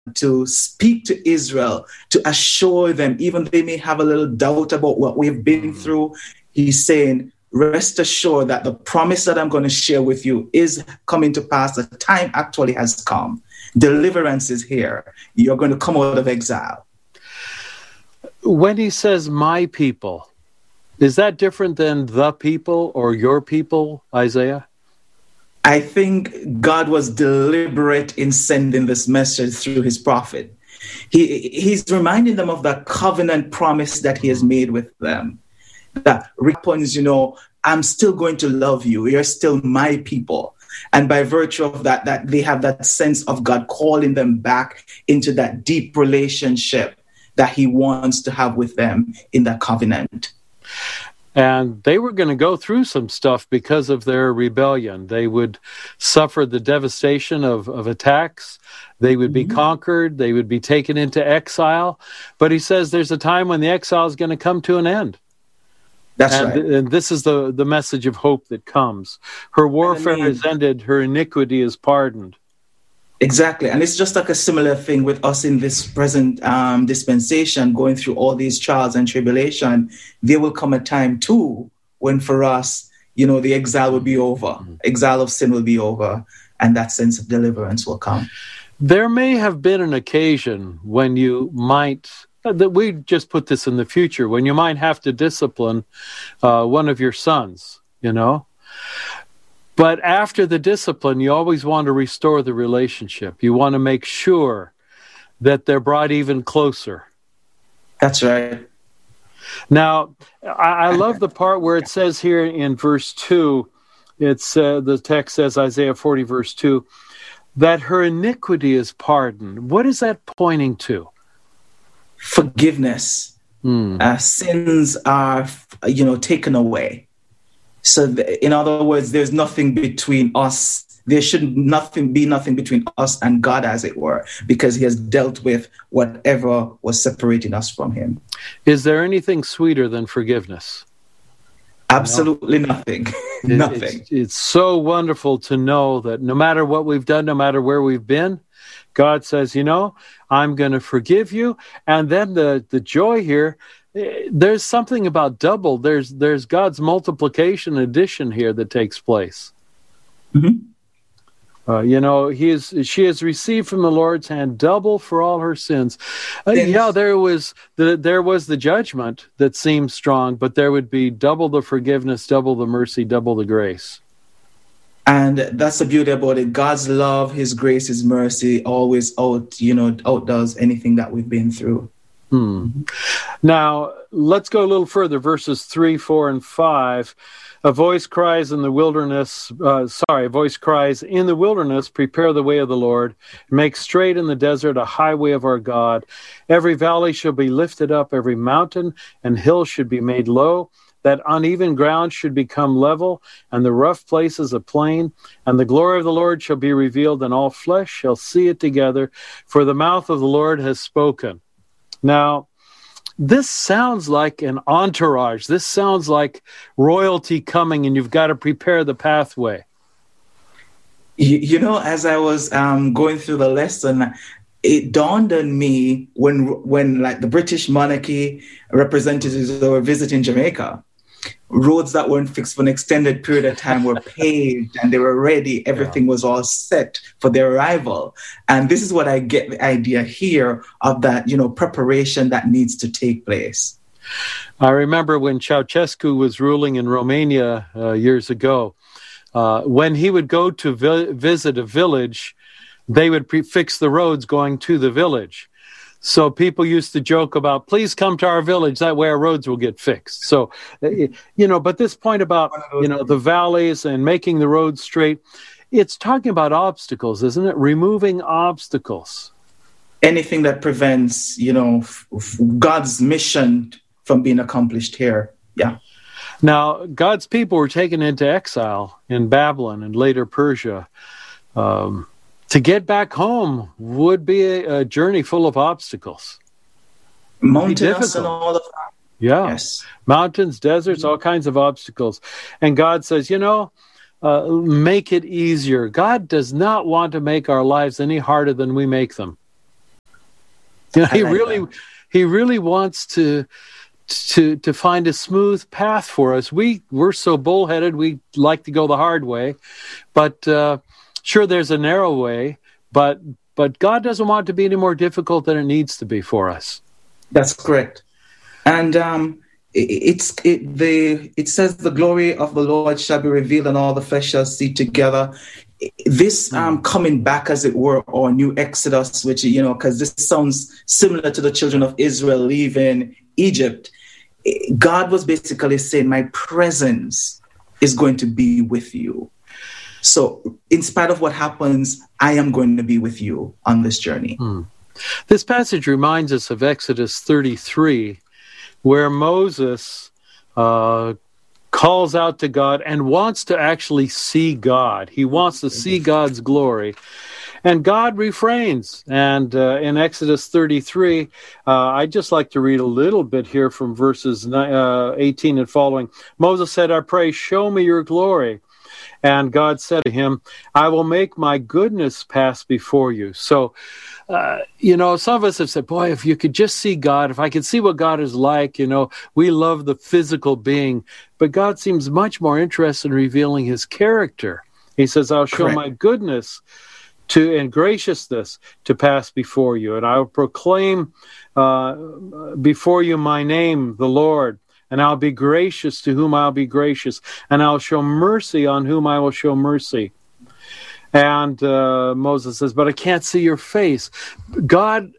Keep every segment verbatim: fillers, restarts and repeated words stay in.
to speak to Israel, to assure them, even they may have a little doubt about what we've been through. He's saying, rest assured that the promise that I'm going to share with you is coming to pass. The time actually has come. Deliverance is here. You're going to come out of exile. When he says my people, is that different than the people or your people, Isaiah? I think God was deliberate in sending this message through his prophet. He, he's reminding them of that covenant promise that he has made with them. That response, you know, I'm still going to love you. You're still my people. And by virtue of that, that they have that sense of God calling them back into that deep relationship that he wants to have with them in that covenant. And they were going to go through some stuff because of their rebellion. They would suffer the devastation of, of attacks. They would be mm-hmm. conquered. They would be taken into exile. But he says there's a time when the exile is going to come to an end. That's and, right. And this is the, the message of hope that comes. Her warfare I mean, is ended. Her iniquity is pardoned. Exactly. And it's just like a similar thing with us in this present um, dispensation, going through all these trials and tribulation. There will come a time, too, when for us, you know, the exile will be over. Mm-hmm. Exile of sin will be over. And that sense of deliverance will come. There may have been an occasion when you might, that we just put this in the future, when you might have to discipline uh, one of your sons, you know. But after the discipline, you always want to restore the relationship. You want to make sure that they're brought even closer. That's right. Now, I, I love the part where it says here in verse two, it's uh, the text says, Isaiah forty, verse two, that her iniquity is pardoned. What is that pointing to? Forgiveness. Hmm. Uh, sins are, you know, taken away. So, th- in other words, there's nothing between us. There should nothing be nothing between us and God, as it were, because he has dealt with whatever was separating us from him. Is there anything sweeter than forgiveness? Absolutely no. nothing. nothing. It's, it's so wonderful to know that no matter what we've done, no matter where we've been, God says, you know, I'm going to forgive you. And then the, the joy here, there's something about double. There's there's God's multiplication addition here that takes place. Mm-hmm. Uh, you know, he is she has received from the Lord's hand double for all her sins. Uh, yeah, there was the there was the judgment that seemed strong, but there would be double the forgiveness, double the mercy, double the grace. And that's the beauty about it. God's love, his grace, his mercy always out, you know, outdoes anything that we've been through. Hmm. Now, let's go a little further, verses three, four, and five. A voice cries in the wilderness, uh, sorry, a voice cries, in the wilderness, prepare the way of the Lord, make straight in the desert a highway of our God. Every valley shall be lifted up, every mountain and hill should be made low, that uneven ground should become level, and the rough places a plain, and the glory of the Lord shall be revealed, and all flesh shall see it together, for the mouth of the Lord has spoken. Now, this sounds like an entourage. This sounds like royalty coming, and you've got to prepare the pathway. You, you know, as I was um, going through the lesson, it dawned on me when, when like the British monarchy representatives were visiting Jamaica, roads that weren't fixed for an extended period of time were paved and they were ready. Everything yeah. was all set for their arrival. And this is what I get the idea here of that, you know, preparation that needs to take place. I remember when Ceausescu was ruling in Romania uh, years ago, uh, when he would go to vi- visit a village, they would pre- fix the roads going to the village. So people used to joke about, please come to our village, that way our roads will get fixed. So, you know, but this point about, you know, the valleys and making the roads straight, it's talking about obstacles, isn't it? Removing obstacles. Anything that prevents, you know, f- f- God's mission from being accomplished here. Yeah. Now, God's people were taken into exile in Babylon and later Persia. Um, To get back home would be a, a journey full of obstacles. Mountains and all of that. Yeah. Yes. Mountains, deserts, all kinds of obstacles. And God says, you know, uh, make it easier. God does not want to make our lives any harder than we make them. You know, he like really, that. he really wants to, to, to find a smooth path for us. We we're so bullheaded. We like to go the hard way, but uh, sure, there's a narrow way. But but God doesn't want it to be any more difficult than it needs to be for us. That's correct. And um, it, it's it the it says the glory of the Lord shall be revealed, and all the flesh shall see together. This um, coming back, as it were, or new Exodus, which, you know, because this sounds similar to the children of Israel leaving Egypt. God was basically saying, my presence is going to be with you. So in spite of what happens, I am going to be with you on this journey. Hmm. This passage reminds us of Exodus thirty-three, where Moses uh, calls out to God and wants to actually see God. He wants to see God's glory. And God refrains. And uh, in Exodus thirty-three, uh, I'd just like to read a little bit here from verses uh, eighteen and following. Moses said, I pray, show me your glory. And God said to him, I will make my goodness pass before you. So, uh, you know, some of us have said, boy, if you could just see God, if I could see what God is like, you know, we love the physical being. But God seems much more interested in revealing his character. He says, I'll show Correct. my goodness to and graciousness to pass before you. And I will proclaim uh, before you my name, the Lord. And I'll be gracious to whom I'll be gracious. And I'll show mercy on whom I will show mercy. And uh, Moses says, but I can't see your face. God,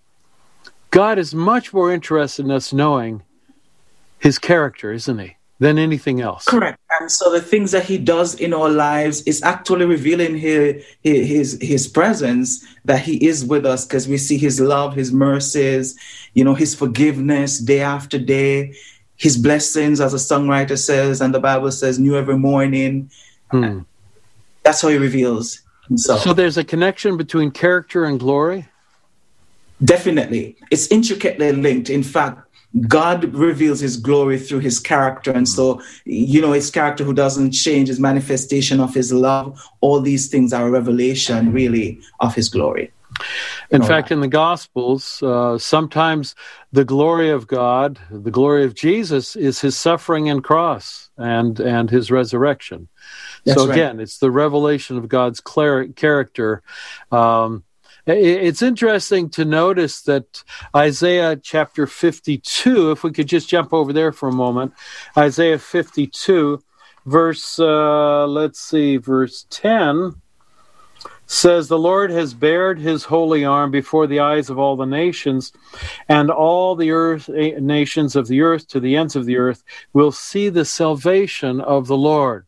God is much more interested in us knowing his character, isn't he, than anything else. Correct. And so the things that he does in our lives is actually revealing his, his, his presence, that he is with us, because we see his love, his mercies, you know, his forgiveness day after day, his blessings, as a songwriter says, and the Bible says, new every morning. Hmm. That's how he reveals himself. So there's a connection between character and glory? Definitely. It's intricately linked. In fact, God reveals his glory through his character. And so, you know, his character who doesn't change, his manifestation of his love, all these things are a revelation, really, of his glory. In fact, in the Gospels, uh, sometimes the glory of God, the glory of Jesus, is his suffering and cross and, and his resurrection. That's so again, right. It's the revelation of God's clar- character. Um, it, it's interesting to notice that Isaiah chapter fifty-two, if we could just jump over there for a moment, Isaiah fifty-two, verse, uh, let's see, verse ten, says, the Lord has bared his holy arm before the eyes of all the nations, and all the earth nations of the earth to the ends of the earth will see the salvation of the Lord.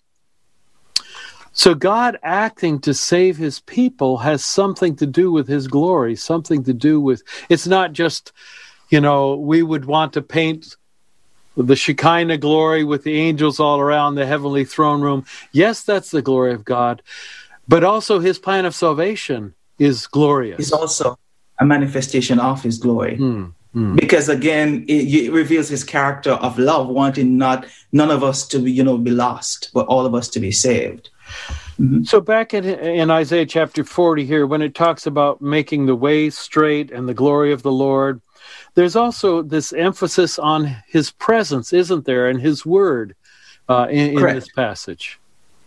So God acting to save his people has something to do with his glory, something to do with, it's not just, you know, we would want to paint the Shekinah glory with the angels all around the heavenly throne room. Yes, that's the glory of God. But also his plan of salvation is glorious. It's also a manifestation of his glory. Mm, mm. Because again, it, it reveals his character of love, wanting not none of us to be, you know, be lost, but all of us to be saved. Mm-hmm. So back in, in Isaiah chapter forty here, when it talks about making the way straight and the glory of the Lord, there's also this emphasis on his presence, isn't there, and his word uh, in, in this passage.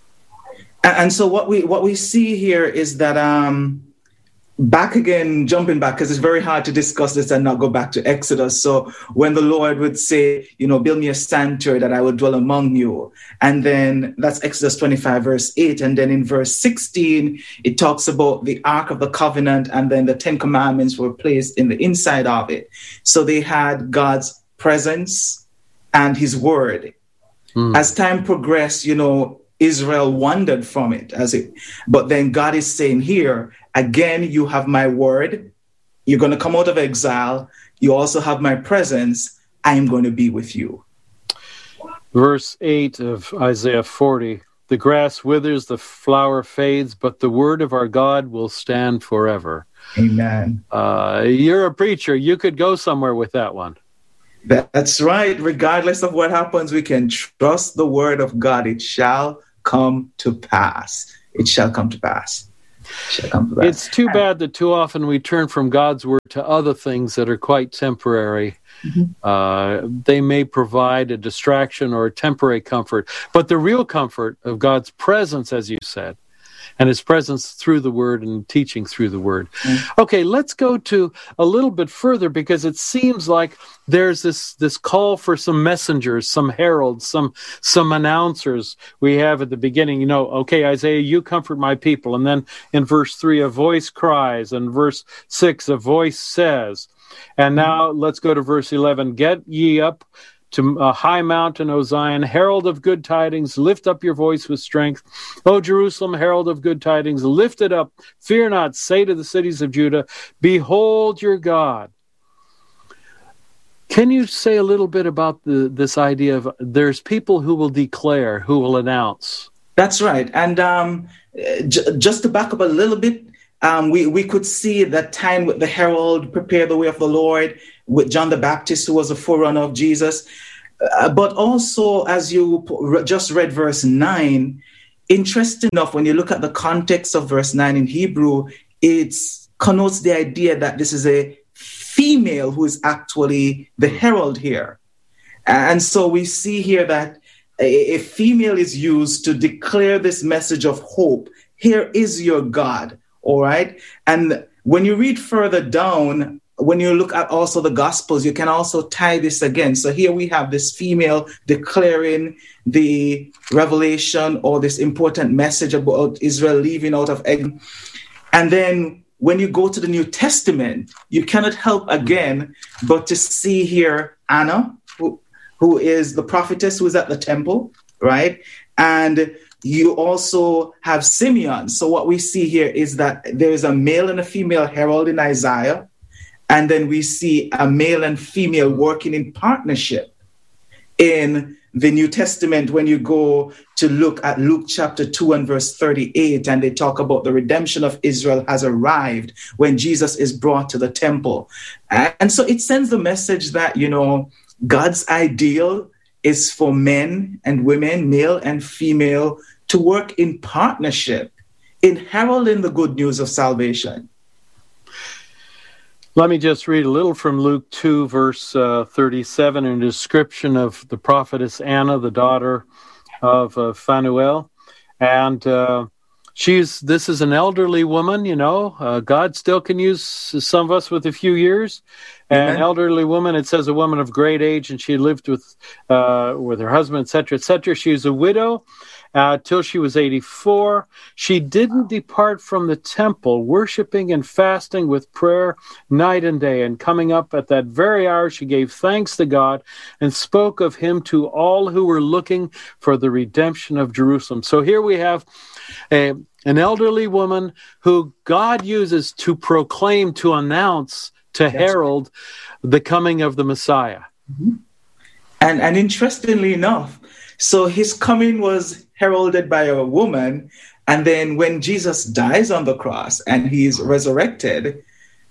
And so what we what we see here is that um, back again, jumping back, because it's very hard to discuss this and not go back to Exodus. So when the Lord would say, you know, build me a sanctuary that I would dwell among you. And then that's Exodus twenty-five, verse eight. And then in verse sixteen, it talks about the Ark of the Covenant, and then the Ten Commandments were placed in the inside of it. So they had God's presence and his word. Mm. As time progressed, you know, Israel wandered from it, as it, but then God is saying here, again, you have my word. You're going to come out of exile. You also have my presence. I am going to be with you. Verse eight of Isaiah forty, the grass withers, the flower fades, but the word of our God will stand forever. Amen. Uh, you're a preacher. You could go somewhere with that one. That's right. Regardless of what happens, we can trust the word of God. It shall come to pass. It shall come to pass. shall come to that. It's too bad that too often we turn from God's word to other things that are quite temporary. Mm-hmm. Uh, they may provide a distraction or a temporary comfort, but the real comfort of God's presence, as you said, and his presence through the word and teaching through the word. Mm-hmm. Okay, let's go to a little bit further, because it seems like there's this this call for some messengers, some heralds, some some announcers. We have at the beginning, you know, okay, Isaiah, you comfort my people. And then in verse three, a voice cries. And verse six, a voice says. And now let's go to verse eleven. Get ye up to a high mountain, O Zion, herald of good tidings, lift up your voice with strength. O Jerusalem, herald of good tidings, lift it up. Fear not, say to the cities of Judah, behold your God. Can you say a little bit about the, this idea of there's people who will declare, who will announce? That's right. And um, j- just to back up a little bit, um, we, we could see that time with the herald, prepare the way of the Lord, with John the Baptist, who was a forerunner of Jesus. Uh, but also, as you just read verse nine, interesting enough, when you look at the context of verse nine in Hebrew, it connotes the idea that this is a female who is actually the herald here. And so we see here that a, a female is used to declare this message of hope. Here is your God, all right? And when you read further down, when you look at also the Gospels, you can also tie this again. So here we have this female declaring the revelation or this important message about Israel leaving out of Egypt. And then when you go to the New Testament, you cannot help again but to see here Anna, who, who is the prophetess who is at the temple, right? And you also have Simeon. So what we see here is that there is a male and a female herald in Isaiah. And then we see a male and female working in partnership in the New Testament when you go to look at Luke chapter two and verse thirty-eight, and they talk about the redemption of Israel has arrived when Jesus is brought to the temple. And so it sends the message that, you know, God's ideal is for men and women, male and female, to work in partnership in heralding the good news of salvation. Let me just read a little from Luke two, verse uh, thirty-seven, in a description of the prophetess Anna, the daughter of uh, Phanuel. And uh, she's this is an elderly woman, you know. Uh, God still can use some of us with a few years. An elderly woman, it says a woman of great age, and she lived with uh, with her husband, et cetera, et cetera. She was a widow uh, till she was eighty-four. She didn't depart from the temple, worshiping and fasting with prayer night and day. And coming up at that very hour, she gave thanks to God and spoke of him to all who were looking for the redemption of Jerusalem. So here we have a, an elderly woman who God uses to proclaim, to announce, to That's herald right. the coming of the Messiah. Mm-hmm. And and interestingly enough, so his coming was heralded by a woman, and then when Jesus dies on the cross and he's resurrected,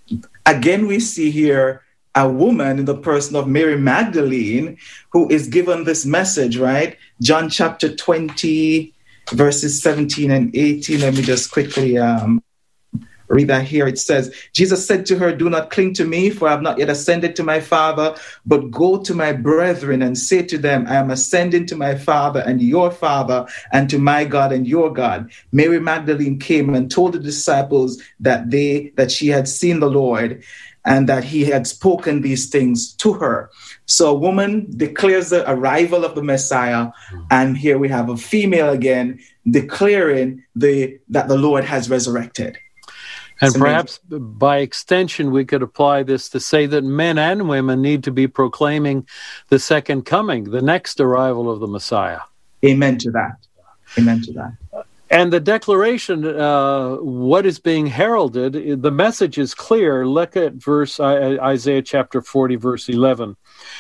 again we see here a woman in the person of Mary Magdalene who is given this message, right? John chapter twenty, verses seventeen and eighteen. Let me just quickly um read that here. It says, Jesus said to her, do not cling to me, for I have not yet ascended to my Father, but go to my brethren and say to them, I am ascending to my Father and your Father, and to my God and your God. Mary Magdalene came and told the disciples that they that she had seen the Lord and that he had spoken these things to her. So a woman declares the arrival of the Messiah, and here we have a female again declaring the that the Lord has resurrected. And perhaps by extension, we could apply this to say that men and women need to be proclaiming the second coming, the next arrival of the Messiah. Amen to that. Amen to that. And the declaration, uh, what is being heralded, the message is clear. Look at verse Isaiah chapter forty, verse eleven.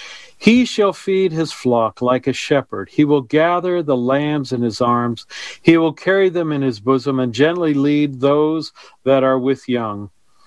He shall feed his flock like a shepherd. He will gather the lambs in his arms. He will carry them in his bosom and gently lead those that are with young.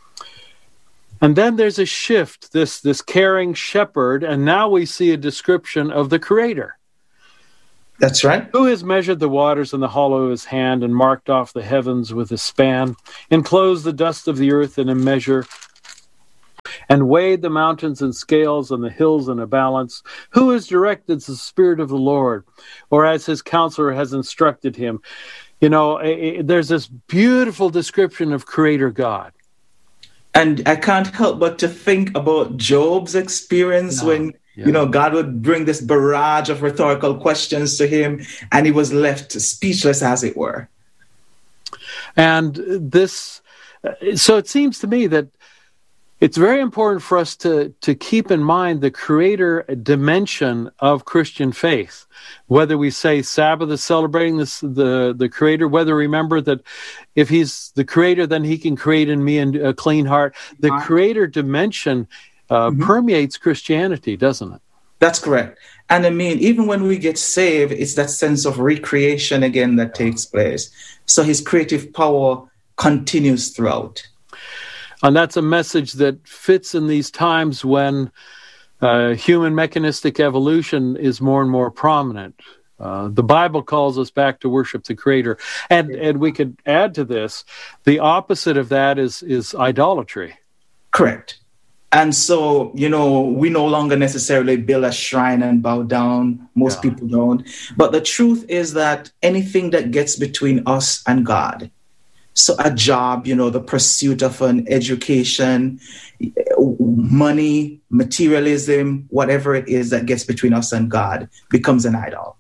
And then there's a shift, this, this caring shepherd, and now we see a description of the Creator. That's right. Who has measured the waters in the hollow of his hand and marked off the heavens with a span, enclosed the dust of the earth in a measure, and weighed the mountains in scales and the hills in a balance? Who has directed the Spirit of the Lord, or as his counselor has instructed him? You know, it, it, there's this beautiful description of Creator God. And I can't help but to think about Job's experience yeah, when, yeah. you know, God would bring this barrage of rhetorical questions to him, and he was left speechless, as it were. And this, so it seems to me that it's very important for us to, to keep in mind the creator dimension of Christian faith. Whether we say Sabbath is celebrating this, the, the creator, whether remember that if he's the creator, then he can create in me a clean heart. The creator dimension uh, mm-hmm. permeates Christianity, doesn't it? That's correct. And I mean, even when we get saved, it's that sense of recreation again that takes place. So his creative power continues throughout. And that's a message that fits in these times when uh, human mechanistic evolution is more and more prominent. Uh, the Bible calls us back to worship the Creator. And and we could add to this, the opposite of that is, is idolatry. Correct. And so, you know, we no longer necessarily build a shrine and bow down. Most yeah. people don't. But the truth is that anything that gets between us and God, so a job, you know, the pursuit of an education, money, materialism, whatever it is that gets between us and God becomes an idol.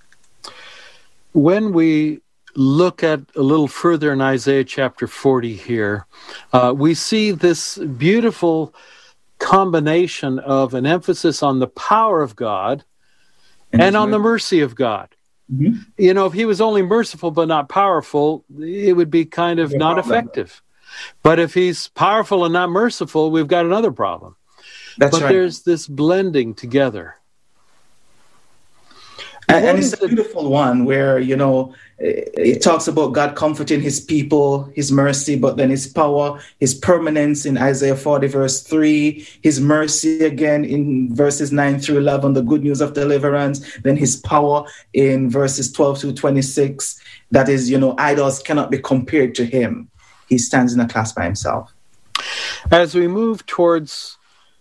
When we look at a little further in Isaiah chapter forty here, uh, we see this beautiful combination of an emphasis on the power of God and, and on the mercy of God. Mm-hmm. You know, if he was only merciful but not powerful, it would be kind of not effective. But if he's powerful and not merciful, we've got another problem. That's but right. There's this blending together. And, and it's a beautiful one where, you know, it talks about God comforting his people, his mercy, but then his power, his permanence in Isaiah forty, verse three, his mercy again in verses nine through eleven, the good news of deliverance, then his power in verses twelve to twenty-six. That is, you know, idols cannot be compared to him. He stands in a class by himself. As we move towards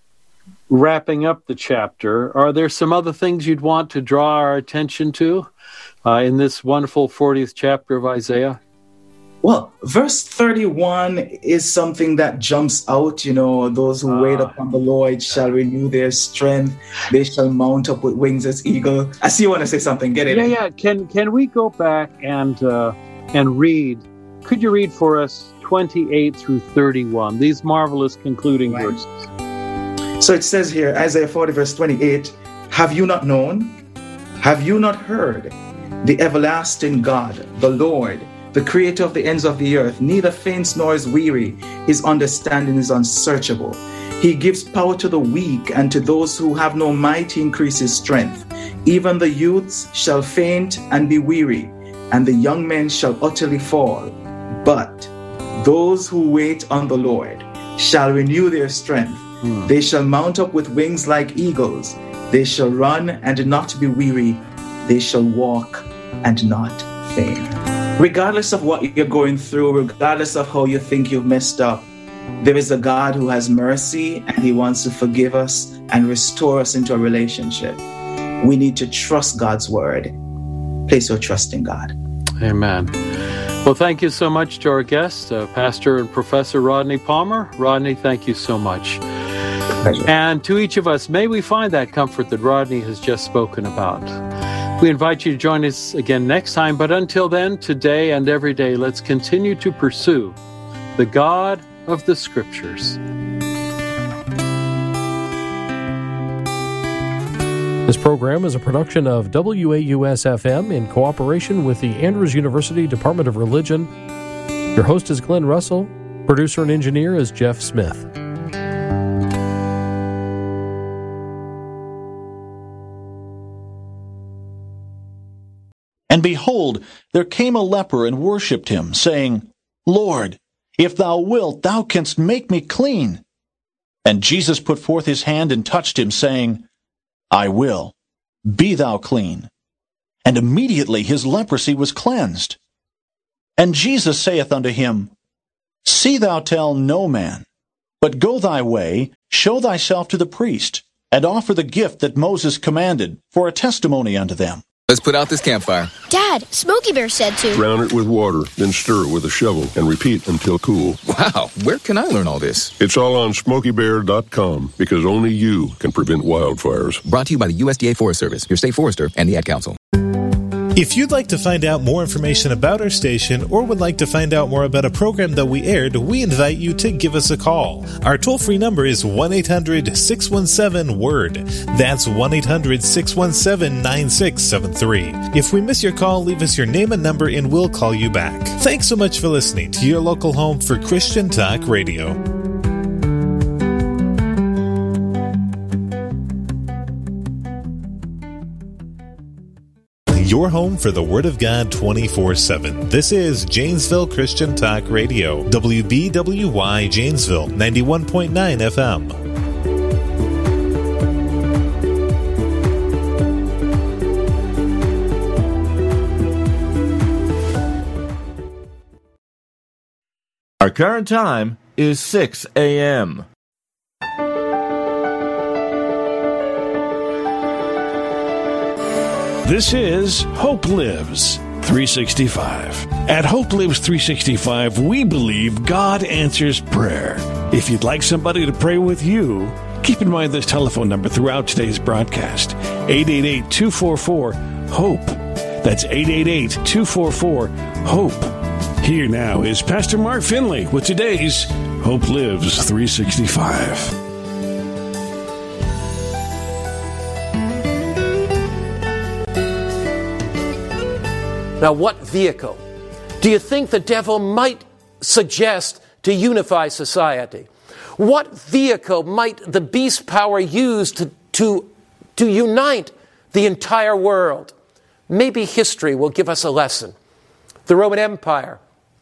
wrapping up the chapter, are there some other things you'd want to draw our attention to uh, in this wonderful fortieth chapter of Isaiah? Well, verse thirty-one is something that jumps out. You know, those who uh, wait upon the Lord shall renew their strength. They shall mount up with wings as eagle. I see you want to say something. Get it? Yeah, yeah. Can can we go back and uh, and read? Could you read for us twenty-eight through thirty-one? These marvelous concluding right. verses. So it says here, Isaiah forty, verse twenty-eight, have you not known? Have you not heard? The everlasting God, the Lord, the creator of the ends of the earth, neither faints nor is weary. His understanding is unsearchable. He gives power to the weak, and to those who have no might he increases strength. Even the youths shall faint and be weary, and the young men shall utterly fall. But those who wait on the Lord shall renew their strength. Hmm. They shall mount up with wings like eagles. They shall run and not be weary. They shall walk and not faint. Regardless of what you're going through, regardless of how you think you've messed up, there is a God who has mercy, and he wants to forgive us and restore us into a relationship. We need to trust God's word. Place your trust in God. Amen. Well, thank you so much to our guest, uh, Pastor and Professor Rodney Palmer. Rodney, thank you so much. Pleasure. And to each of us, may we find that comfort that Rodney has just spoken about. We invite you to join us again next time, but until then, today and every day, let's continue to pursue the God of the Scriptures. This program is a production of W A U S F M in cooperation with the Andrews University Department of Religion. Your host is Glenn Russell. Producer and engineer is Jeff Smith. And behold, there came a leper and worshipped him, saying, Lord, if thou wilt, thou canst make me clean. And Jesus put forth his hand and touched him, saying, I will, be thou clean. and immediately his leprosy was cleansed. And Jesus saith unto him, See thou tell no man, but go thy way, show thyself to the priest, and offer the gift that Moses commanded for a testimony unto them. Let's put out this campfire. Dad, Smokey Bear said to drown it with water, then stir it with a shovel, and repeat until cool. Wow, where can I learn all this? It's all on Smokey Bear dot com, because only you can prevent wildfires. Brought to you by the U S D A Forest Service, your state forester, and the Ad Council. If you'd like to find out more information about our station or would like to find out more about a program that we aired, we invite you to give us a call. Our toll-free number is one eight hundred six one seven word. That's one eight hundred six one seven nine six seven three. If we miss your call, leave us your name and number and we'll call you back. Thanks so much for listening to your local home for Christian Talk Radio. Your home for the Word of God twenty-four seven. This is Janesville Christian Talk Radio. W B W Y Janesville, ninety-one point nine F M. Our current time is six a.m. This is Hope Lives three sixty-five. At Hope Lives three sixty-five, we believe God answers prayer. If you'd like somebody to pray with you, keep in mind this telephone number throughout today's broadcast, eight eight eight, two four four, HOPE. That's eight eight eight, two four four, HOPE. Here now is Pastor Mark Finley with today's Hope Lives three sixty-five. Now, what vehicle do you think the devil might suggest to unify society? What vehicle might the beast power use to, to, to unite the entire world? Maybe history will give us a lesson. The Roman Empire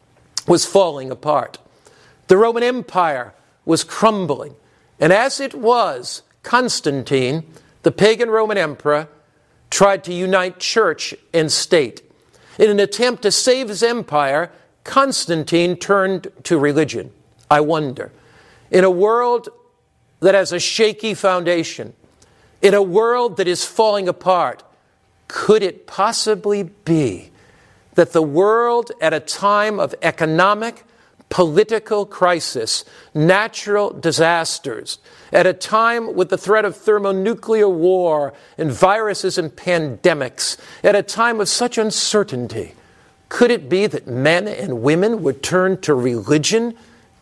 was falling apart. The Roman Empire was crumbling. And as it was, Constantine, the pagan Roman emperor, tried to unite church and state. In an attempt to save his empire, Constantine turned to religion. I wonder, in a world that has a shaky foundation, in a world that is falling apart, could it possibly be that the world at a time of economic, political crisis, natural disasters, at a time with the threat of thermonuclear war and viruses and pandemics, at a time of such uncertainty, could it be that men and women would turn to religion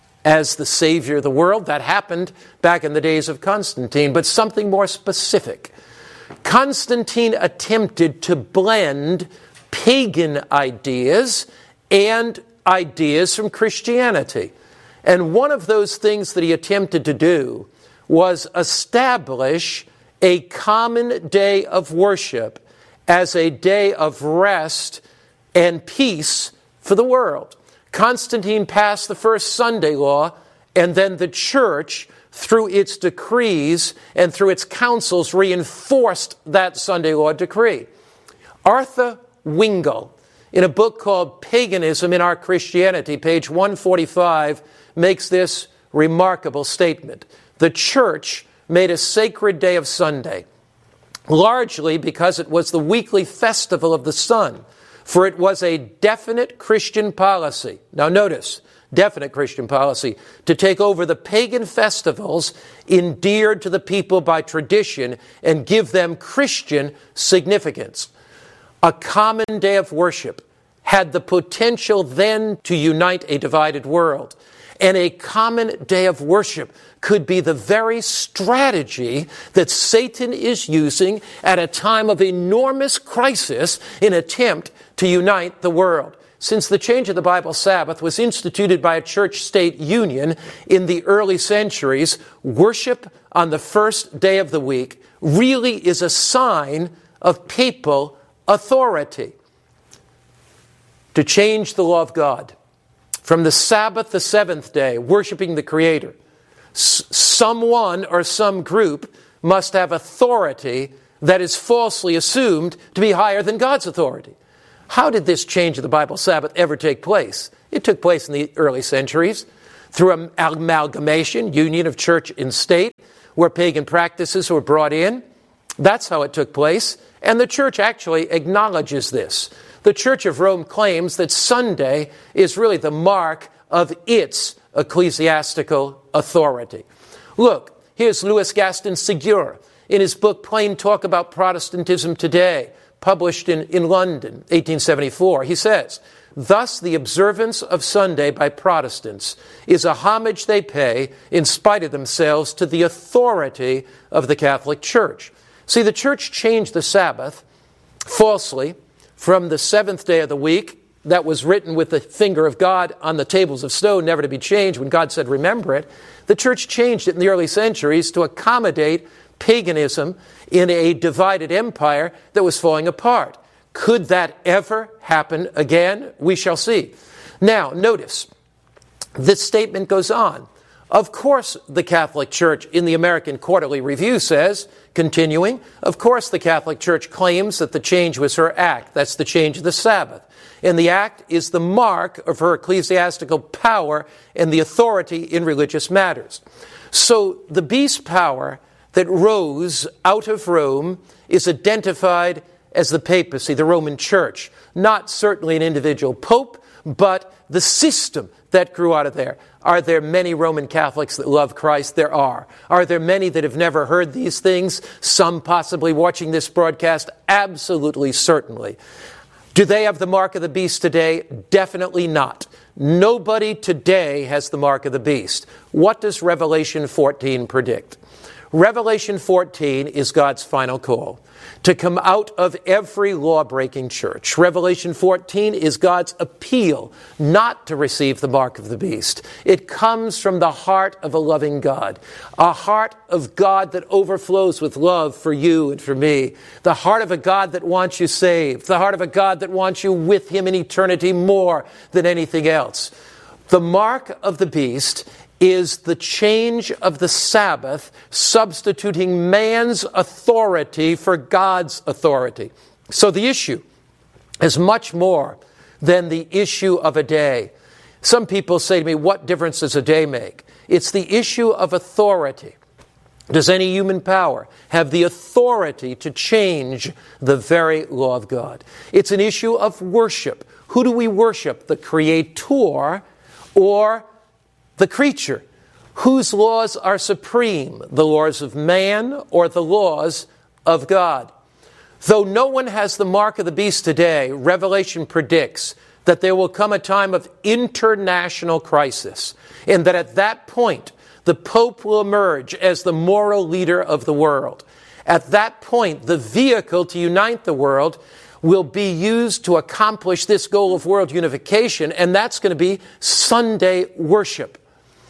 as the savior of the world? That happened back in the days of Constantine, but something more specific. Constantine attempted to blend pagan ideas and ideas from Christianity. And one of those things that he attempted to do was establish a common day of worship as a day of rest and peace for the world. Constantine passed the first Sunday law, and then the church, through its decrees and through its councils, reinforced that Sunday law decree. Arthur Wingle, in a book called Paganism in Our Christianity, page one forty-five, makes this remarkable statement. The church made a sacred day of Sunday, largely because it was the weekly festival of the sun, for it was a definite Christian policy. Now notice, definite Christian policy, to take over the pagan festivals endeared to the people by tradition and give them Christian significance. A common day of worship had the potential then to unite a divided world. And a common day of worship could be the very strategy that Satan is using at a time of enormous crisis in an attempt to unite the world. Since the change of the Bible Sabbath was instituted by a church-state union in the early centuries, worship on the first day of the week really is a sign of papal authority. To change the law of God from the Sabbath, the seventh day, worshiping the Creator, S- someone or some group must have authority that is falsely assumed to be higher than God's authority. How did this change of the Bible Sabbath ever take place? It took place in the early centuries through an amalgamation, union of church and state, where pagan practices were brought in. That's how it took place. And the church actually acknowledges this. The Church of Rome claims that Sunday is really the mark of its ecclesiastical authority. Look, here's Louis Gaston Ségur in his book Plain Talk About Protestantism Today, published in, in London, eighteen seventy-four. He says, "Thus the observance of Sunday by Protestants is a homage they pay, in spite of themselves, to the authority of the Catholic Church." See, the Church changed the Sabbath falsely from the seventh day of the week that was written with the finger of God on the tables of stone, never to be changed, when God said, remember it. The Church changed it in the early centuries to accommodate paganism in a divided empire that was falling apart. Could that ever happen again? We shall see. Now, notice, this statement goes on. Of course, the Catholic Church in the American Quarterly Review says, continuing, of course the Catholic Church claims that the change was her act. That's the change of the Sabbath. And the act is the mark of her ecclesiastical power and the authority in religious matters. So the beast power that rose out of Rome is identified as the papacy, the Roman Church. Not certainly an individual pope, but the system that grew out of there. Are there many Roman Catholics that love Christ? There are. Are there many that have never heard these things? Some possibly watching this broadcast? Absolutely, certainly. Do they have the mark of the beast today? Definitely not. Nobody today has the mark of the beast. What does Revelation fourteen predict? Revelation fourteen is God's final call to come out of every law-breaking church. Revelation fourteen is God's appeal not to receive the mark of the beast. It comes from the heart of a loving God, a heart of God that overflows with love for you and for me, the heart of a God that wants you saved, the heart of a God that wants you with Him in eternity more than anything else. The mark of the beast is the change of the Sabbath, substituting man's authority for God's authority. So the issue is much more than the issue of a day. Some people say to me, what difference does a day make? It's the issue of authority. Does any human power have the authority to change the very law of God? It's an issue of worship. Who do we worship? The Creator or the creature? Whose laws are supreme, the laws of man or the laws of God? Though no one has the mark of the beast today, Revelation predicts that there will come a time of international crisis, and that at that point, the Pope will emerge as the moral leader of the world. At that point, the vehicle to unite the world will be used to accomplish this goal of world unification, and that's going to be Sunday worship.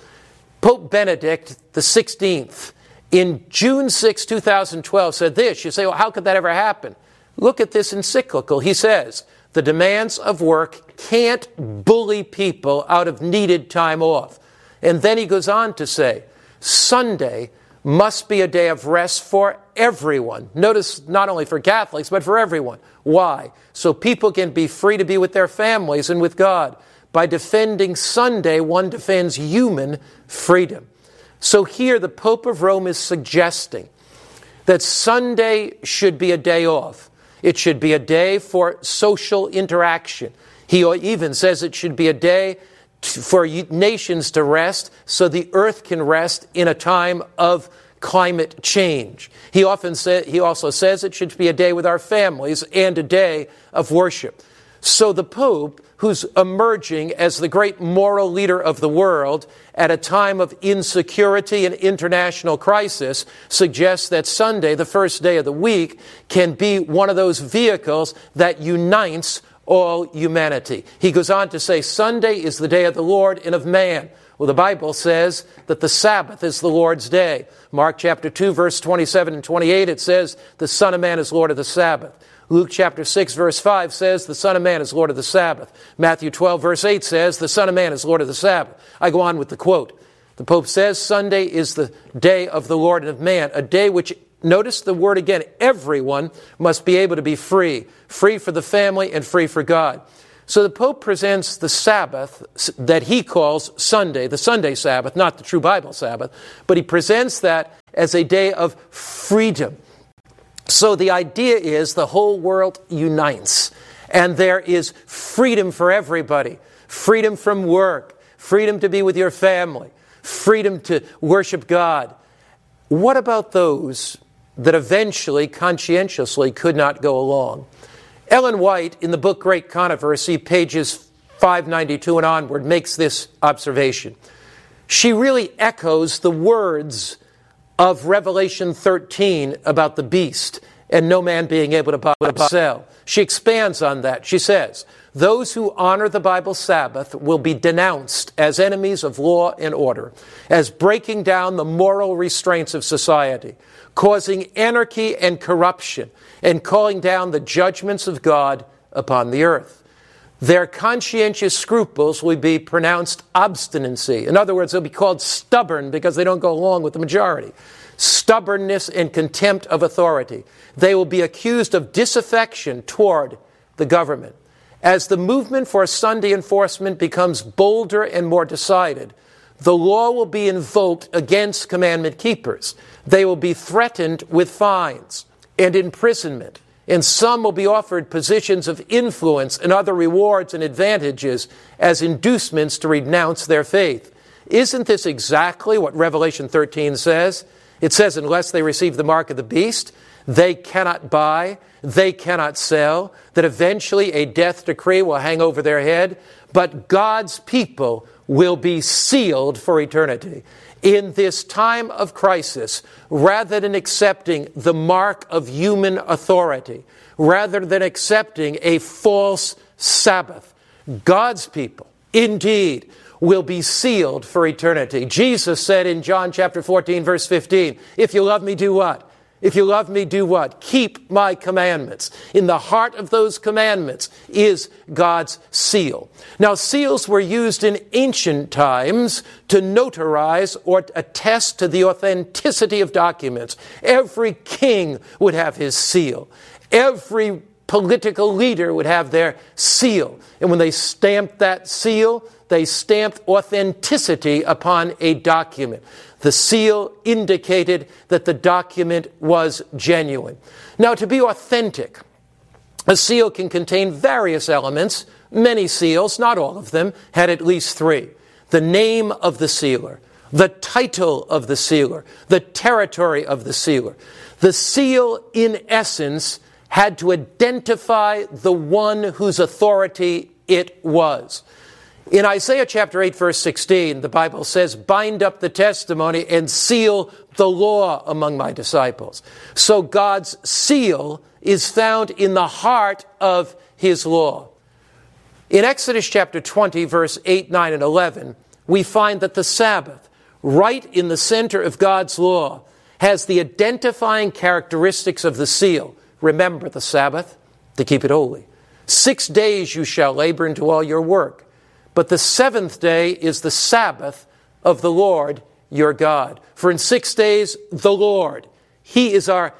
Pope Benedict the sixteenth, in June sixth, two thousand twelve, said this. You say, well, how could that ever happen? Look at this encyclical. He says, the demands of work can't bully people out of needed time off. And then he goes on to say, Sunday must be a day of rest for everyone. Notice, not only for Catholics, but for everyone. Why? So people can be free to be with their families and with God. By defending Sunday, one defends human freedom. So here the Pope of Rome is suggesting that Sunday should be a day off. It should be a day for social interaction. He even says it should be a day for nations to rest so the earth can rest in a time of climate change. He often say, he also says it should be a day with our families and a day of worship. So the Pope, who's emerging as the great moral leader of the world at a time of insecurity and international crisis, suggests that Sunday, the first day of the week, can be one of those vehicles that unites all humanity. He goes on to say, Sunday is the day of the Lord and of man. Well, the Bible says that the Sabbath is the Lord's day. Mark chapter two, verse twenty-seven and twenty-eight, it says, the Son of Man is Lord of the Sabbath. Luke chapter six, verse five says, the Son of Man is Lord of the Sabbath. Matthew twelve, verse eight says, the Son of Man is Lord of the Sabbath. I go on with the quote. The Pope says, Sunday is the day of the Lord and of man, a day which Notice the word again, everyone must be able to be free. Free for the family and free for God. So the Pope presents the Sabbath that he calls Sunday, the Sunday Sabbath, not the true Bible Sabbath, but he presents that as a day of freedom. So the idea is the whole world unites, and there is freedom for everybody. Freedom from work, freedom to be with your family, freedom to worship God. What about those that eventually, conscientiously, could not go along? Ellen White, in the book Great Controversy, pages five ninety-two and onward, makes this observation. She really echoes the words of Revelation thirteen about the beast and no man being able to buy or sell. She expands on that. She says, those who honor the Bible Sabbath will be denounced as enemies of law and order, as breaking down the moral restraints of society, causing anarchy and corruption, and calling down the judgments of God upon the earth. Their conscientious scruples will be pronounced obstinacy. In other words, they'll be called stubborn because they don't go along with the majority. Stubbornness and contempt of authority. They will be accused of disaffection toward the government. As the movement for Sunday enforcement becomes bolder and more decided, the law will be invoked against commandment keepers. They will be threatened with fines and imprisonment, and some will be offered positions of influence and other rewards and advantages as inducements to renounce their faith. Isn't this exactly what Revelation thirteen says? It says, unless they receive the mark of the beast, they cannot buy, they cannot sell, that eventually a death decree will hang over their head, but God's people will be sealed for eternity. In this time of crisis, rather than accepting the mark of human authority, rather than accepting a false Sabbath, God's people, indeed, will be sealed for eternity. Jesus said in John chapter fourteen, verse fifteen, if you love me, do what? If you love me, do what? Keep my commandments. In the heart of those commandments is God's seal. Now, seals were used in ancient times to notarize or attest to the authenticity of documents. Every king would have his seal. Every political leader would have their seal. And when they stamped that seal, they stamped authenticity upon a document. The seal indicated that the document was genuine. Now, to be authentic, a seal can contain various elements. Many seals, not all of them, had at least three. The name of the sealer, the title of the sealer, the territory of the sealer. The seal, in essence, had to identify the one whose authority it was. In Isaiah chapter eight, verse sixteen, the Bible says, bind up the testimony and seal the law among my disciples. So God's seal is found in the heart of his law. In Exodus chapter twenty, verse eight, nine, and eleven, we find that the Sabbath, right in the center of God's law, has the identifying characteristics of the seal. Remember the Sabbath, to keep it holy. Six days you shall labor and do all your work. But the seventh day is the Sabbath of the Lord your God. For in six days, the Lord, he is our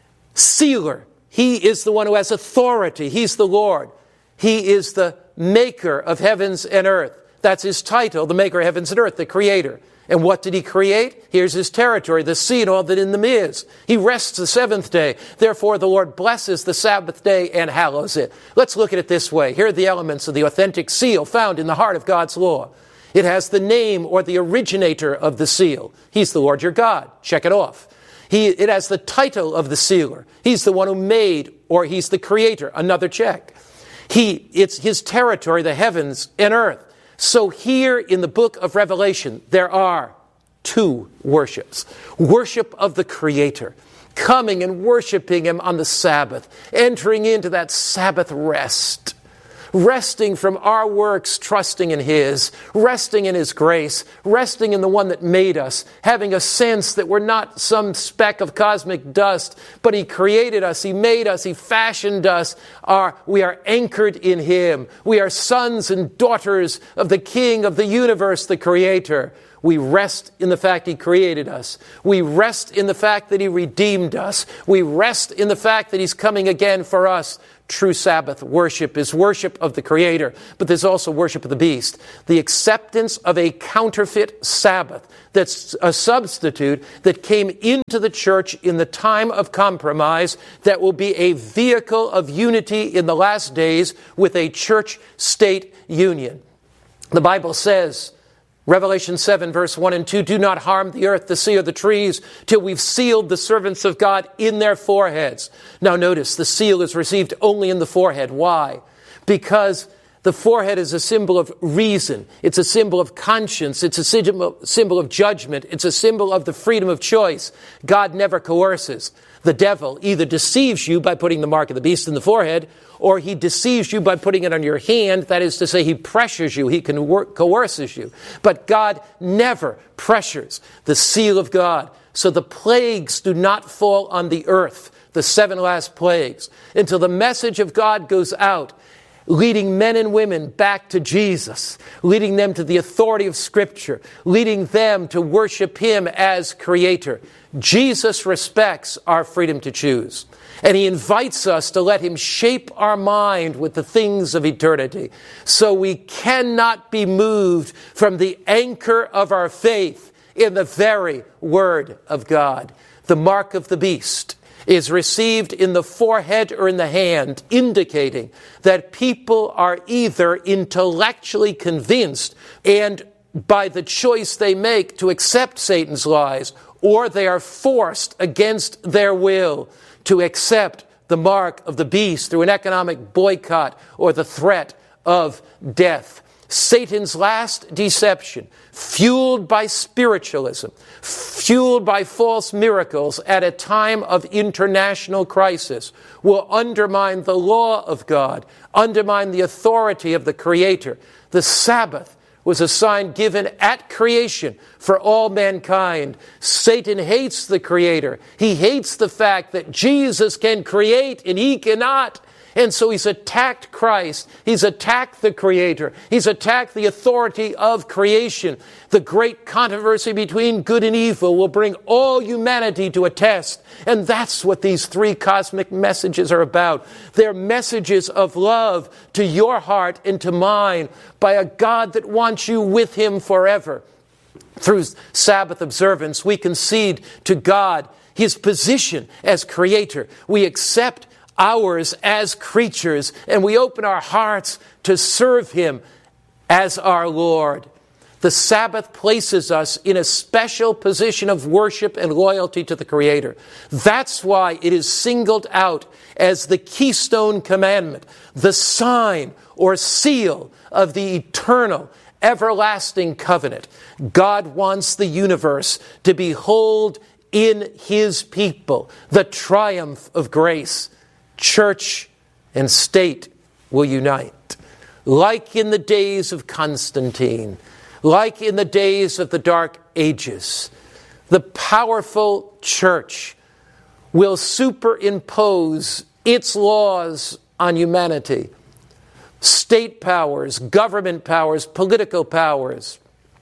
sealer. He is the one who has authority. He's the Lord. He is the maker of heavens and earth. That's his title, the maker of heavens and earth, the creator. And what did he create? Here's his territory, the sea and all that in them is. He rests the seventh day. Therefore, the Lord blesses the Sabbath day and hallows it. Let's look at it this way. Here are the elements of the authentic seal found in the heart of God's law. It has the name or the originator of the seal. He's the Lord your God. Check it off. He, it has the title of the sealer. He's the one who made, or he's the creator. Another check. He, it's his territory, the heavens and earth. So here in the book of Revelation, there are two worships. Worship of the Creator, coming and worshiping him on the Sabbath, entering into that Sabbath rest, resting from our works, trusting in his, resting in his grace, resting in the one that made us, having a sense that we're not some speck of cosmic dust, but he created us, he made us, he fashioned us. Our, we are anchored in him. We are sons and daughters of the King of the universe, the Creator. We rest in the fact He created us. We rest in the fact that He redeemed us. We rest in the fact that He's coming again for us. True Sabbath worship is worship of the Creator, but there's also worship of the beast. The acceptance of a counterfeit Sabbath that's a substitute that came into the church in the time of compromise that will be a vehicle of unity in the last days with a church-state union. The Bible says, Revelation seven, verse one and two, do not harm the earth, the sea, or the trees till we've sealed the servants of God in their foreheads. Now notice, the seal is received only in the forehead. Why? Because the forehead is a symbol of reason. It's a symbol of conscience. It's a symbol of judgment. It's a symbol of the freedom of choice. God never coerces. The devil either deceives you by putting the mark of the beast in the forehead, or he deceives you by putting it on your hand. That is to say, he pressures you. He can work, coerces you. But God never pressures the seal of God. So the plagues do not fall on the earth, the seven last plagues, until the message of God goes out, leading men and women back to Jesus, leading them to the authority of Scripture, leading them to worship Him as Creator. Jesus respects our freedom to choose. And He invites us to let Him shape our mind with the things of eternity. So we cannot be moved from the anchor of our faith in the very Word of God. The mark of the beast is received in the forehead or in the hand, indicating that people are either intellectually convinced and by the choice they make to accept Satan's lies, or they are forced against their will to accept the mark of the beast through an economic boycott or the threat of death. Satan's last deception, fueled by spiritualism, fueled by false miracles at a time of international crisis, will undermine the law of God, undermine the authority of the Creator. The Sabbath was a sign given at creation for all mankind. Satan hates the Creator. He hates the fact that Jesus can create and he cannot. And so he's attacked Christ. He's attacked the Creator. He's attacked the authority of creation. The great controversy between good and evil will bring all humanity to a test. And that's what these three cosmic messages are about. They're messages of love to your heart and to mine by a God that wants you with Him forever. Through Sabbath observance, we concede to God His position as Creator. We accept ours as creatures, and we open our hearts to serve Him as our Lord. The Sabbath places us in a special position of worship and loyalty to the Creator. That's why it is singled out as the keystone commandment, the sign or seal of the eternal, everlasting covenant. God wants the universe to behold in His people the triumph of grace. Church and state will unite. Like in the days of Constantine, like in the days of the Dark Ages, the powerful church will superimpose its laws on humanity. State powers, government powers, political powers,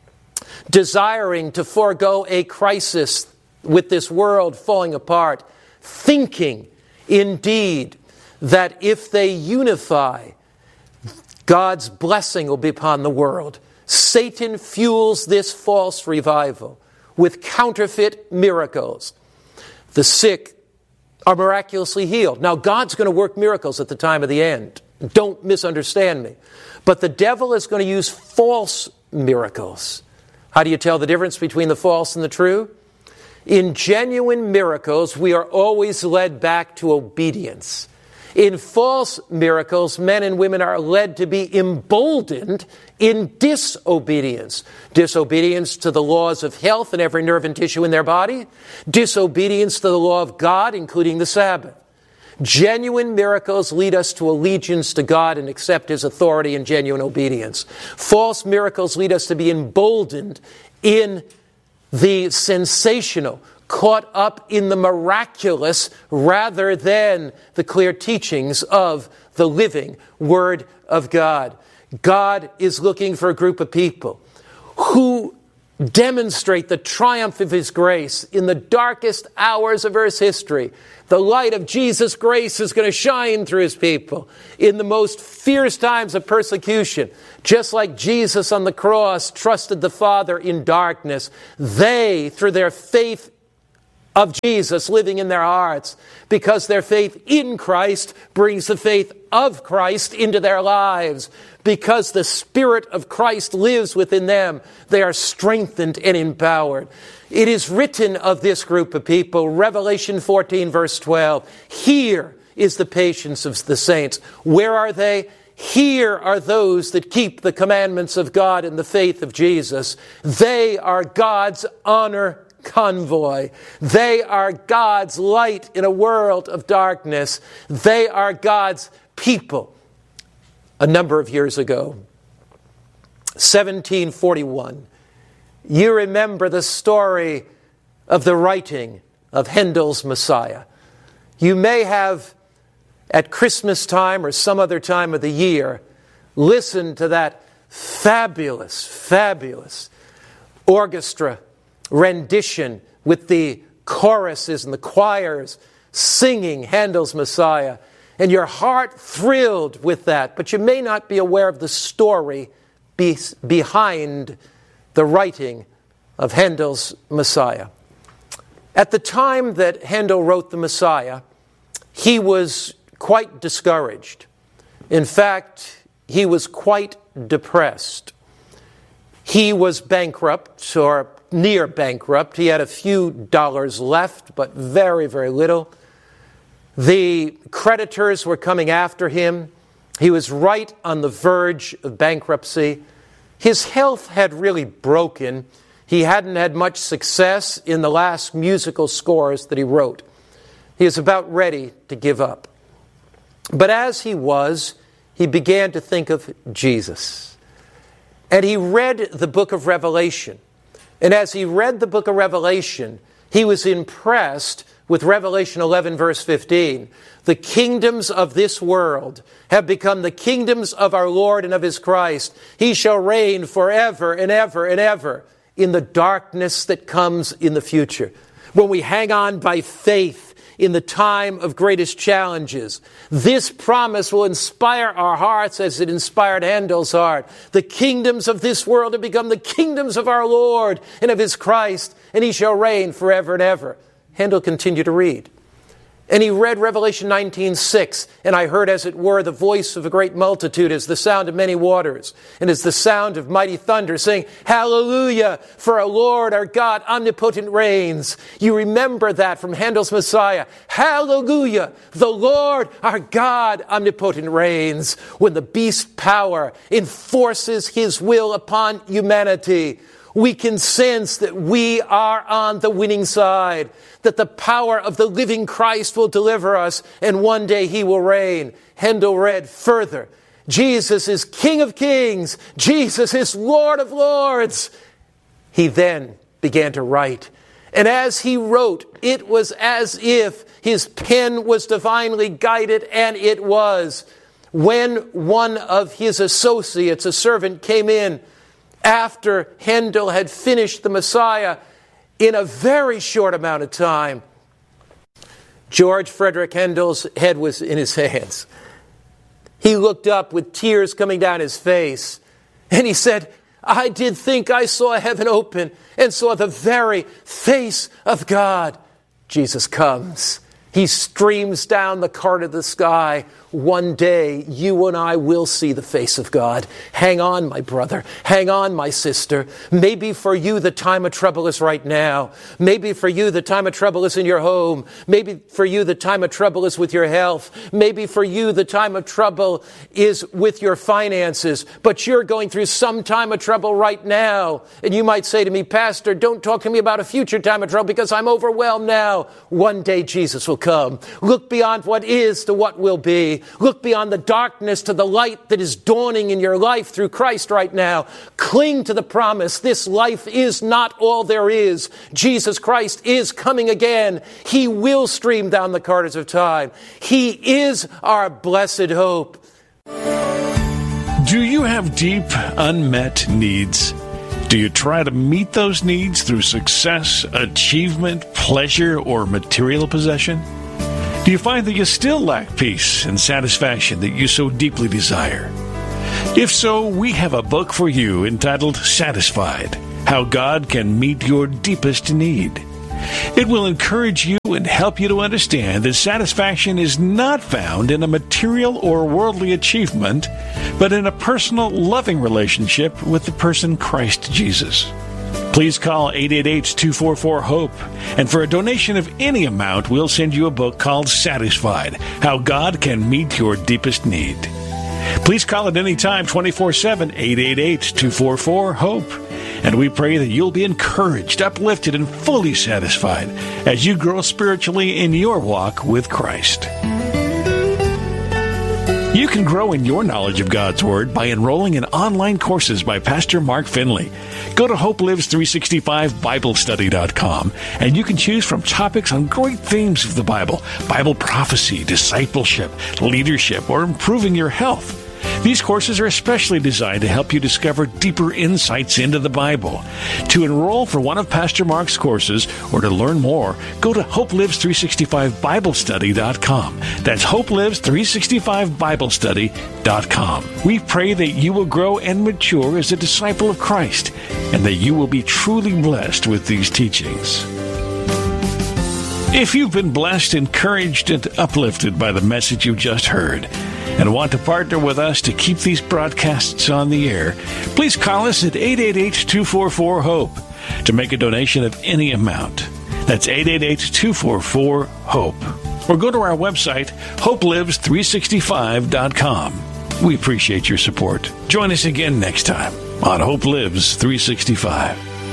desiring to forego a crisis with this world falling apart, thinking indeed that if they unify, God's blessing will be upon the world. Satan fuels this false revival with counterfeit miracles. The sick are miraculously healed. Now, God's going to work miracles at the time of the end. Don't misunderstand me. But the devil is going to use false miracles. How do you tell the difference between the false and the true? In genuine miracles, we are always led back to obedience. In false miracles, men and women are led to be emboldened in disobedience. Disobedience to the laws of health in every nerve and tissue in their body. Disobedience to the law of God, including the Sabbath. Genuine miracles lead us to allegiance to God and accept His authority in genuine obedience. False miracles lead us to be emboldened in the sensational, caught up in the miraculous rather than the clear teachings of the living Word of God. God is looking for a group of people who demonstrate the triumph of His grace in the darkest hours of Earth's history. The light of Jesus' grace is going to shine through His people in the most fierce times of persecution. Just like Jesus on the cross trusted the Father in darkness, they, through their faith of Jesus living in their hearts, because their faith in Christ brings the faith of Christ into their lives. Because the Spirit of Christ lives within them, they are strengthened and empowered. It is written of this group of people, Revelation fourteen, verse twelve, here is the patience of the saints. Where are they? Here are those that keep the commandments of God in the faith of Jesus. They are God's honor convoy. They are God's light in a world of darkness. They are God's people. A number of years ago, seventeen forty-one, you remember the story of the writing of Handel's Messiah. You may have, at Christmas time or some other time of the year, listened to that fabulous, fabulous orchestra rendition with the choruses and the choirs singing Handel's Messiah. And your heart thrilled with that, but you may not be aware of the story be- behind the writing of Handel's Messiah. At the time that Handel wrote the Messiah, he was quite discouraged. In fact, he was quite depressed. He was bankrupt, or near bankrupt. He had a few dollars left, but very, very little. The creditors were coming after him. He was right on the verge of bankruptcy. His health had really broken. He hadn't had much success in the last musical scores that he wrote. He was about ready to give up. But as he was, he began to think of Jesus. And he read the book of Revelation. And as he read the book of Revelation, he was impressed with Revelation eleven, verse fifteen. The kingdoms of this world have become the kingdoms of our Lord and of His Christ. He shall reign forever and ever and ever in the darkness that comes in the future. When we hang on by faith in the time of greatest challenges, this promise will inspire our hearts as it inspired Handel's heart. The kingdoms of this world have become the kingdoms of our Lord and of His Christ, and He shall reign forever and ever. Handel continued to read. And he read Revelation nineteen six, and I heard, as it were, the voice of a great multitude as the sound of many waters, and as the sound of mighty thunder, saying, Hallelujah, for our Lord, our God, omnipotent reigns. You remember that from Handel's Messiah. Hallelujah, the Lord, our God, omnipotent reigns. When the beast power enforces his will upon humanity, we can sense that we are on the winning side, that the power of the living Christ will deliver us, and one day He will reign. Handel read further. Jesus is King of kings. Jesus is Lord of lords. He then began to write. And as he wrote, it was as if his pen was divinely guided, and it was. When one of his associates, a servant, came in, after Handel had finished the Messiah in a very short amount of time, George Frederick Handel's head was in his hands. He looked up with tears coming down his face, and he said, I did think I saw heaven open and saw the very face of God. Jesus comes. He streams down the cart of the sky. One day, you and I will see the face of God. Hang on, my brother. Hang on, my sister. Maybe for you, the time of trouble is right now. Maybe for you, the time of trouble is in your home. Maybe for you, the time of trouble is with your health. Maybe for you, the time of trouble is with your finances. But you're going through some time of trouble right now. And you might say to me, Pastor, don't talk to me about a future time of trouble because I'm overwhelmed now. One day, Jesus will come. Look beyond what is to what will be. Look beyond the darkness to the light that is dawning in your life through Christ right now. Cling to the promise. This life is not all there is. Jesus Christ is coming again. He will stream down the corridors of time. He is our blessed hope. Do you have deep, unmet needs? Do you try to meet those needs through success, achievement, pleasure, or material possession? Do you find that you still lack peace and satisfaction that you so deeply desire? If so, we have a book for you entitled Satisfied: How God Can Meet Your Deepest Need. It will encourage you and help you to understand that satisfaction is not found in a material or worldly achievement, but in a personal, loving relationship with the person Christ Jesus. Please call eight eight eight, two four four, HOPE, and for a donation of any amount, we'll send you a book called Satisfied: How God Can Meet Your Deepest Need. Please call at any time, twenty-four seven, eight eight eight, two four four, HOPE. And we pray that you'll be encouraged, uplifted, and fully satisfied as you grow spiritually in your walk with Christ. You can grow in your knowledge of God's Word by enrolling in online courses by Pastor Mark Finley. Go to Hope Lives three sixty-five Bible Study dot com, and you can choose from topics on great themes of the Bible: Bible prophecy, discipleship, leadership, or improving your health. These courses are especially designed to help you discover deeper insights into the Bible. To enroll for one of Pastor Mark's courses or to learn more, go to Hope Lives three sixty-five Bible Study dot com. That's Hope Lives three sixty-five Bible Study dot com. We pray that you will grow and mature as a disciple of Christ, and that you will be truly blessed with these teachings. If you've been blessed, encouraged, and uplifted by the message you just heard, and want to partner with us to keep these broadcasts on the air, please call us at eight eight eight, two four four, HOPE to make a donation of any amount. That's eight eight eight, two four four, HOPE. Or go to our website, Hope Lives three sixty-five dot com. We appreciate your support. Join us again next time on Hope Lives three sixty-five.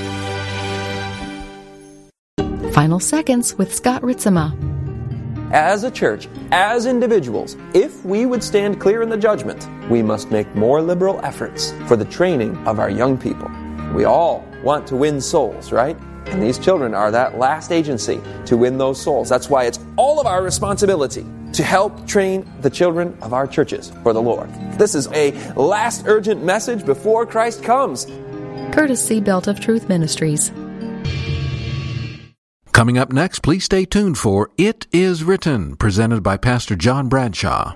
Final Seconds with Scott Ritzema. As a church, as individuals, if we would stand clear in the judgment, we must make more liberal efforts for the training of our young people. We all want to win souls, right? And these children are that last agency to win those souls. That's why it's all of our responsibility to help train the children of our churches for the Lord. This is a last urgent message before Christ comes. Courtesy Belt of Truth Ministries. Coming up next, please stay tuned for It Is Written, presented by Pastor John Bradshaw.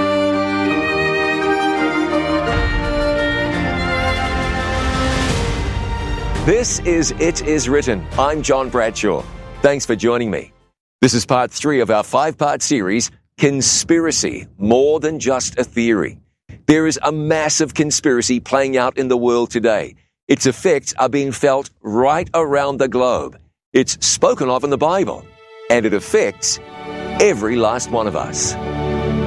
This is It Is Written. I'm John Bradshaw. Thanks for joining me. This is part three of our five-part series, Conspiracy, More Than Just a Theory. There is a massive conspiracy playing out in the world today. Its effects are being felt right around the globe. It's spoken of in the Bible, and it affects every last one of us.